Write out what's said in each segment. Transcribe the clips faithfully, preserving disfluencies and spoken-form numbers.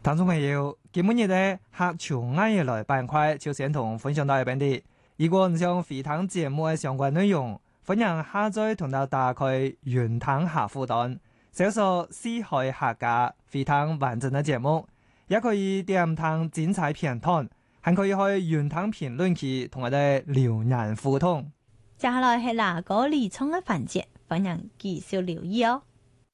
聽眾朋友，今日咧客場啱嘢來板塊，就先同分享到呢邊啲。如果唔想回聽節目嘅相關內容，歡迎下載同到打開雲聽客戶端，搜索四海客家回聽完整嘅節目，也可以點聽精彩片段，還可以去雲聽評論區同我哋留言互動。 接下來係哪個理倉嘅環節，歡迎繼續留意哦。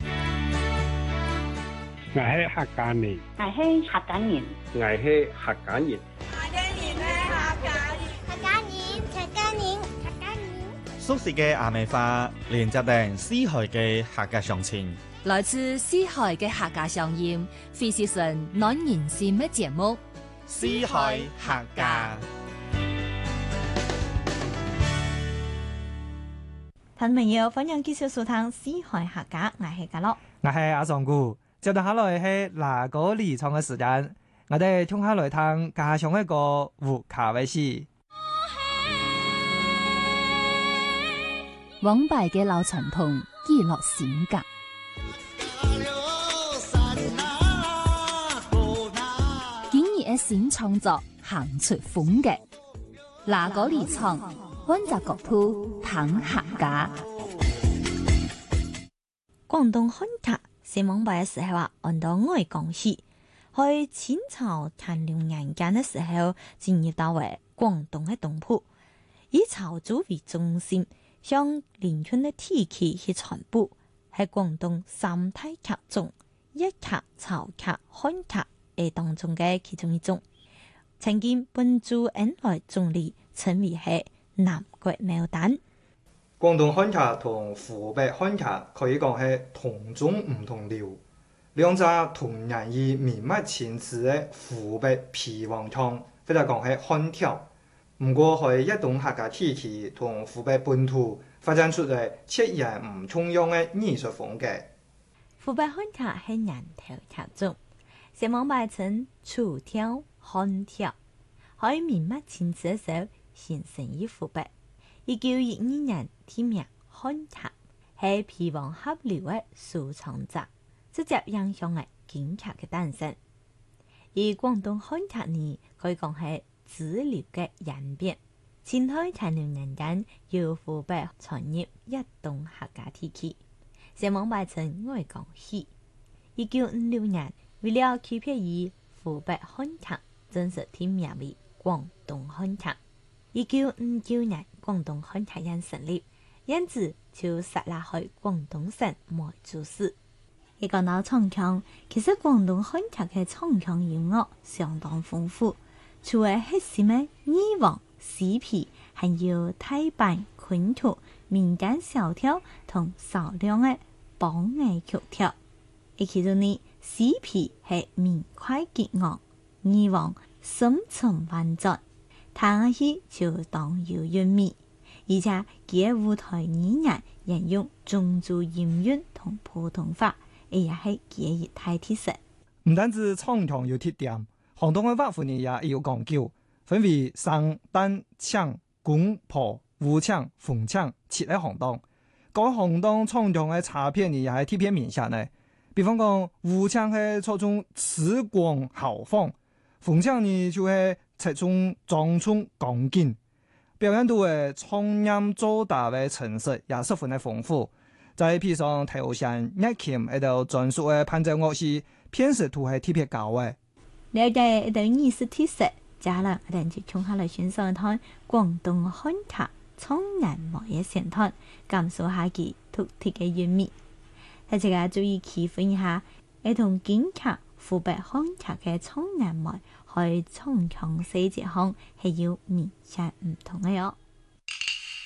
我係客家人， 我係客家人， 我係客家人， 客家人係客家人， 客家人，客家人，客家人。 熟悉嘅阿美花，連接定四海嘅客家鄉親， 來自四海嘅客家鄉音，非是純暖人心嘅節目。 四海客家。 聽朋友，歡迎繼續收聽四海客家，我係家樂， 我係阿尚姑。接住下來係哪個理倉嘅時間，我哋聽下來聽家鄉一個胡卡威士。 往敗嘅老傳統，記錄性格。今日嘅新創作，行出風格。哪個理倉，溫習國土，談客家。 廣東漢客。寫網bài嘅時候啊，按到愛講戲，去清朝乾隆年間嘅時候，進入到為廣東嘅東鋪，以潮州為中心，向連圈嘅地區去傳播，喺廣東三大客中，一客、潮客、漢客係當中嘅其中一種。曾經本駐恩來總理稱為係南國牡丹。 廣東漢客同湖北漢客可以講係同種唔同調，兩隻同人以綿密纏詞嘅湖北皮黃腔，或者講係漢調。唔過喺一棟客家地區同湖北本土發展出嚟截然唔同樣嘅藝術風格。 湖北漢客係人頭客種，寫網bài稱楚調、漢調，喺綿密纏詞嘅時候形成於湖北。一九一二年天命漢客係皮黃合流嘅收藏者，直接影響嘅京劇嘅誕生。而廣東漢客呢，可以講係主流嘅演變。前開乾隆年間由湖北傳入一棟客家地區，寫網bài稱愛講戲。一九五六年為了區別於湖北漢客，正式天命為廣東漢客。一九五九年，廣東漢客人成立，因此就設立去廣東省梅州市。一講到唱腔，其實廣東漢客嘅唱腔音樂相當豐富，除咗核心嘅二黃、四皮，還有大板、昆曲、民間小調同少量嘅梆藝曲調。而其中呢，四皮係明快激昂，二黃深沉婉轉。彈起就當有韻味，而且佢嘅舞台語言沿用種族音韻同普通話，亦係佢嘅一大特色。 唔單止唱腔有特點，行當嘅樂府呢也有講究，分為生、旦、搶、公、婆、胡搶、鳳搶七個行當。各行當唱腔嘅差別呢也係特別明顯嘅。比方講，胡搶係注重詞廣豪放，鳳搶呢就係側重莊重剛勁，表現到嘅唱音做大嘅程式也十分嘅豐富。再配上頭弦、樂琴喺度專屬嘅伴奏樂器，辨識度係特別高嘅。 了解一道藝術特色，接下來我哋就從下來欣賞一趟廣東漢客唱眼眉嘅線段，感受下佢獨特嘅韻味。大家注意區分一下，係同京劇、湖北漢客嘅唱眼眉喺唱腔細節上係有明顯唔同嘅喲。